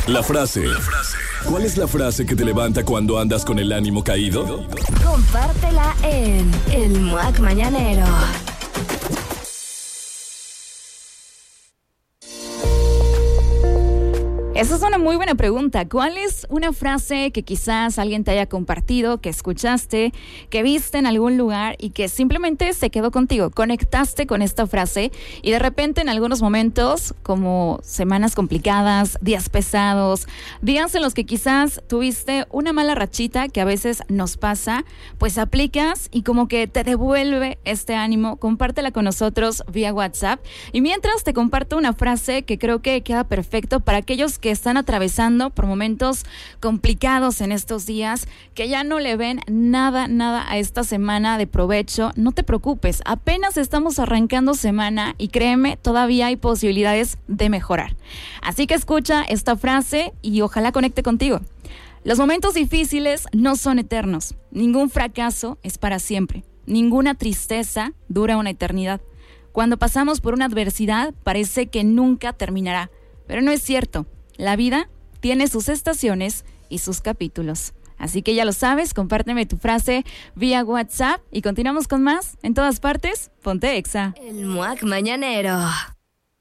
La frase. ¿Cuál es la frase que te levanta cuando andas con el ánimo caído? Compártela en El Muac Mañanero. Esa es una muy buena pregunta. ¿Cuál es una frase que quizás alguien te haya compartido, que escuchaste, que viste en algún lugar y que simplemente se quedó contigo? Conectaste con esta frase y de repente en algunos momentos, como semanas complicadas, días pesados, días en los que quizás tuviste una mala rachita, que a veces nos pasa, pues aplicas y como que te devuelve este ánimo. Compártela con nosotros vía WhatsApp. Y mientras te comparto una frase que creo que queda perfecto para aquellos que están atravesando por momentos complicados en estos días, que ya no le ven nada a esta semana de provecho. No te preocupes, apenas estamos arrancando semana y créeme, todavía hay posibilidades de mejorar. Así que escucha esta frase y ojalá conecte contigo. Los momentos difíciles no son eternos. Ningún fracaso es para siempre. Ninguna tristeza dura una eternidad. Cuando pasamos por una adversidad, parece que nunca terminará. Pero no es cierto. La vida tiene sus estaciones y sus capítulos. Así que ya lo sabes, compárteme tu frase vía WhatsApp y continuamos con más. En todas partes, ponte Exa. El Muac Mañanero.